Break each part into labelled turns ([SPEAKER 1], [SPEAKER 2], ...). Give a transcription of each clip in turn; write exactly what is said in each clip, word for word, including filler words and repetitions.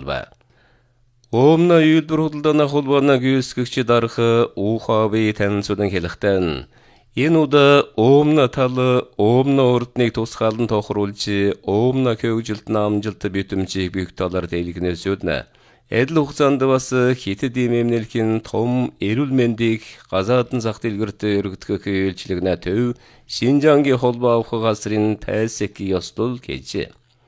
[SPEAKER 1] болба. Оомна үйлбэр худалдаана холбоона гүйсгэгчид архы ухави танцудан хэлэхтэн энэ удаа оомна талы оомна урдныг тусгаалan тохируулж оомна көгжилт намжилт битэмжийг büyük талаар дэлгэнээс үднэ. Адил хугацаанд бас хитэд эмэмнэлхийн том эрүүл мэндийг газаадын зах дэлгэрт өргөдгөх үйлчлэгнэ төв Шинжангийн холбоо авах газрын тайсэк ёстол гэж.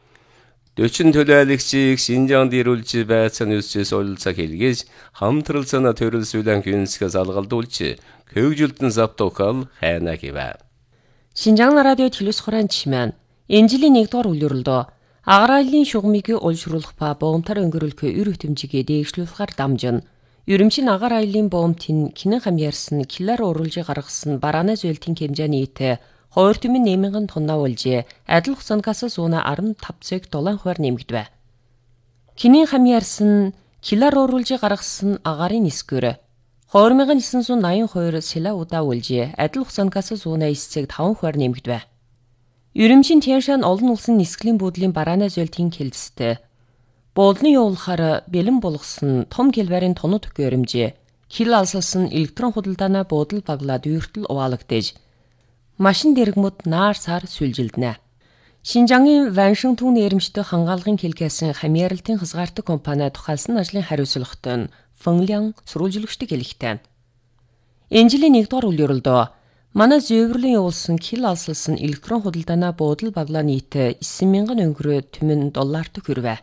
[SPEAKER 1] Дөчин төлөөлөгчийг Шинжаанд ирүүлж байцаан үсчээс олцаг хэлгээж хамтралцана төрөлсүүлэн күнсгээс алгалдуулж көгжилтэн заптокал хайна гэвэ.
[SPEAKER 2] Шинжаан радио телевиз хураан чимэн энэ жилийн нэгдүгээр үйлрэлдөө Агараалын шугамыг олшруулах ба боомтар өнгөрүүлэх өр хөтөмжийг дээгшлүүлэхээр дамжин. Ерөмшин Агараалын боомтын кинэн хамьяарсан килар уруулжийг гаргасан бараана зөөлтийн хэмжээний итэ хоёр түмэн нэмэнгэн тоннаа болж адил хугацаангаас сууна арван тав цэг долоон хувиар нэмэгдэв. Кинэн хамьяарсан килар уруулжийг гаргасан агарын нисгэр хоёр мянган девсан сая найман хоёр сила удаа болж адил хугацаангаас сууна эс цэг таван хувиар нэмэгдэв. Ерөмшин Тяншан олон улсын нисгэлийн буудлын бараана зөөлтийн хэлбэстэй. Буудлын явуулахаар бэлэн болгосон том килварын тонод төхөөрөмж, хил алсалсан электрон худалдаана буудал баглаад үйртэл угаалагдаж, машин дэрэгмүүд наар сар сүлжилдэнэ. Шинжангийн Ваншин түүний эрэмжтэй хангаалгын хэлгээсэн хамьяаралтын хязгаартаг компани тухайлсан ажлын хариуцлагатай нь Фэнлян сурвалжлагчдыг хэлэхтэй. Энэ жилийн нэгдүгээр үйлрэлдөө манай зөөврлийн явуулсан хил алсалсан электрон худалдаана буудал баглаа нийт эссэн мянган өнгөрөө түмэн долларт хүрвэ.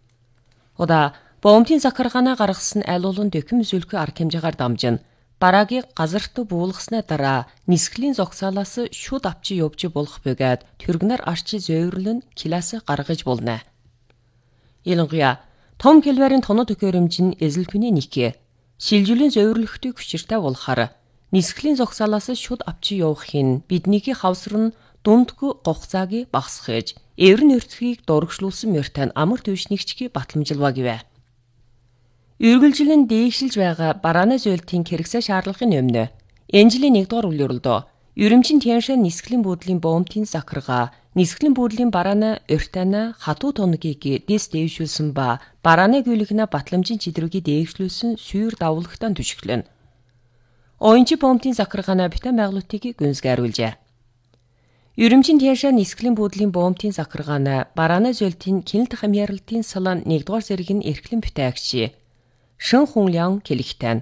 [SPEAKER 2] Ода боомтын захаргаана гаргасан айлуулан дөкөм зүлхүү арга хэмжээгээр дамжин бараагийг газарт буулгаснаа дараа нисгэлийн зогсоолоос шууд авчи явж болох бөгөөд түргнэр арчи зөөврлөн килаас гаргаж болно. Ялангуяа том килварын тонод төхөөрөмж нь эзэлхүний нэг шилжүүлийн зөөврлөхтэй хүчиртэй болохаар нисгэлийн зогсоолоос шууд авчи явахын биднийг хавсран дундгүй гогцааги багсгаж эврэн өртгийг дурагшлуулсан мөртэн амар төвшнэгчги батламжилва гэвэ. Үргэлжлэн дээгшилж байгаа бараана зөөлтийн хэрэгсээ шаардлагын өмнө энэ жилийн нэгдүгээр үйлрэлдөө Ерөмшин Тяншан нисгэлийн буудлын боомтын захаргаа нисгэлийн буудлын бараана өртана хатуу тоногийг дэс дэвшүүлсэн ба бараана гүйлгэнэ батламжийн чидрүүгийг дээгшлүүлсэн сүйр давуулагтан түшиглэн. Оюунчи боомтын захаргаана битэн байгууллагыг гүнзгийруулжээ. Ерөмшин Тяншан нисгэлийн буудлын боомтын захаргаана бараана зөөлтийн кинэлт хамьяаралтын салан нэгдүгээр зэргийн эрхлэн бүтээгч Шэн Хунлян хэлэхтэн.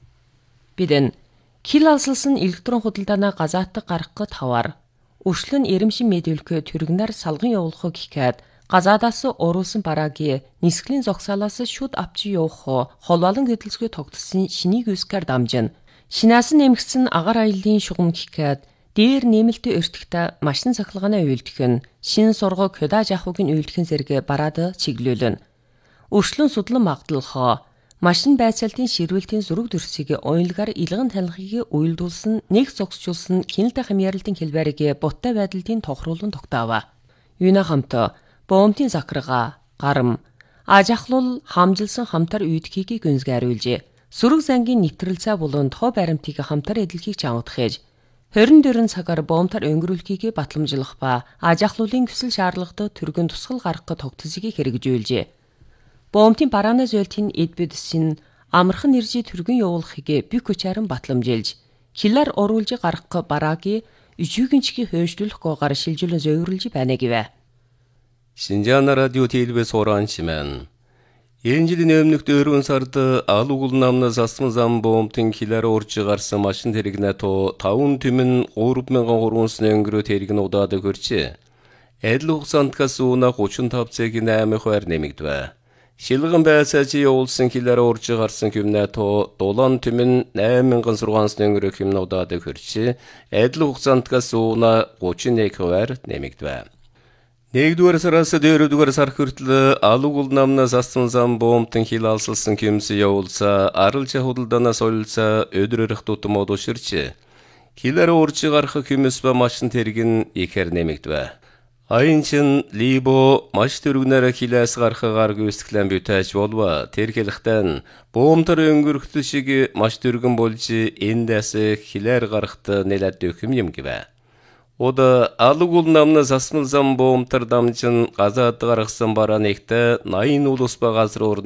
[SPEAKER 2] Бидэн кил алсалсан электрон худалдаана газаатдаг гаргахад хавар өршлөн эрэмшин мэдүүлэх түргнэр салган явуулах гэхэд газаадаас уруулсан бараагийн нисгэлийн зогсоолоос шууд авчи явах холбоолон гэдэлцгүй тогтсон шинийг үсгээр дамжин. Шинаасан нэмэгдсэн агаар аяллаа шугам гэхэд дээр нэмэлтийн өртөгтэй машин цахилгааны үйлдэх нь шин сургаг хөдөөж авахын үйлдэхин зэрэг бараад чиглүүлэн. Өршлөн судлан магдлах машин байцаалтын ширүүлтийн зураг дүрсийг уянлагаар илгэн танихыг уйлдуулсан нэг зогсчулсан кинэлт хамьяаралтын хэлбэрийг буттай байдалтын тохируулан тогтоова. Юуна хамт боомтын захаргаа гарам ажахлуул хамжилсан хамтар үйдэхийг гүнзгийруулжээ. Сүрэг зангийн нэвтрэл цай болон тоо баримтыг хамтар эдлэхийг чамдахэж хорин дөрөн цагаар боомтар өнгөрүүлэхийг батламжлах ба ажахлуулын хүсэл шаардлагатай түргэн тусгал гаргах тогтцыг хэрэгжүүлжээ. Боомтын бараана зөөлтийн эд бүдэсийн амархан нэржи түргэн явуулахыг бик хүчээрэн батламжилж килар оруулж гаргах бараагийн ижүүгэнчгийн хөөжлөх гоогоор шилжүүлэн зөөвөрлж байна гэвэ.
[SPEAKER 1] Шинжаан радио телевиз хураан чимэн энэ жилийн өмнөх дөрвөн сард алугул намнаас асман зам боомтын килар урж гарсан машин тэрэгнэ то таван түмэн гурав мянган гурван өнгөрөө тэрэгнэ удаад хөрчээ. Адил хугацаанд сууна гучин тав цэг найман хувиар нэмэгдэв. Шилгэн байцаачи явуулсан килар урж гарсан хүмнэ то долоон түмэн найман гурван өнгөрөө хүмнэ удаад хөрчээ. Адил хугацаанд сууна гучин нэг хувиар нэмэгдэв. Нэгдүгээр сараас дөрөвдүгээр сар хүртэл алугул намнаас ассан зам боомтын хил алсалсан кимси явуулса аралча худалдаанаас олилса өдрөрөх тутмод уширч килэр урж гарах кимс ба машин тэргэн ихэр нэмэгдэв. Айнчин либо маш төргнөр хилээс гарахаар гүйцэтгэлэн бүтээж болва тэр хэлэхтэн боомтор өнгөрөхтөл шиг маш төргөн болж эндээс хилээр гарахт нэлээд дөхөм юм гэвэ. Ода алугул намнаас асмал зам боомтор дамжин газаад гаргасан бараа нэгтэ найн улус ба газар